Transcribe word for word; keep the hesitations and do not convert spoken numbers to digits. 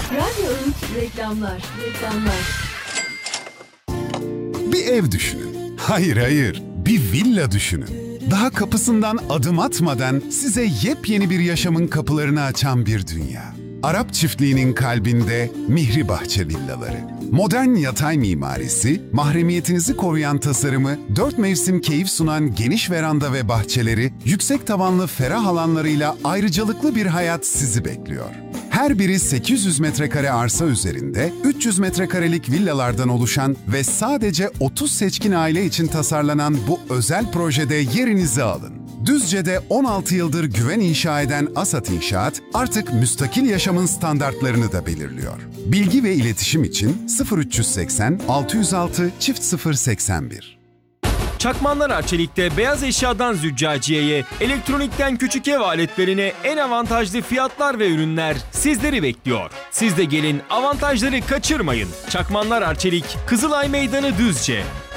Radyo Öğüt reklamlar, reklamlar. Bir ev düşünün. Hayır hayır, bir villa düşünün. Daha kapısından adım atmadan size yepyeni bir yaşamın kapılarını açan bir dünya. Arap çiftliğinin kalbinde Mihri Bahçe Villaları. Modern yatay mimarisi, mahremiyetinizi koruyan tasarımı, dört mevsim keyif sunan geniş veranda ve bahçeleri, yüksek tavanlı ferah alanlarıyla ayrıcalıklı bir hayat sizi bekliyor. Her biri sekiz yüz metrekare arsa üzerinde, üç yüz metrekarelik villalardan oluşan ve sadece otuz seçkin aile için tasarlanan bu özel projede yerinizi alın. Düzce'de on altı yıldır güven inşa eden Asat İnşaat, artık müstakil yaşamın standartlarını da belirliyor. Bilgi ve iletişim için sıfır üç seksen altı yüz altı sıfır seksen bir. Çakmanlar Arçelik'te beyaz eşyadan züccaciyeye, elektronikten küçük ev aletlerine en avantajlı fiyatlar ve ürünler sizleri bekliyor. Siz de gelin, avantajları kaçırmayın. Çakmanlar Arçelik, Kızılay Meydanı, Düzce.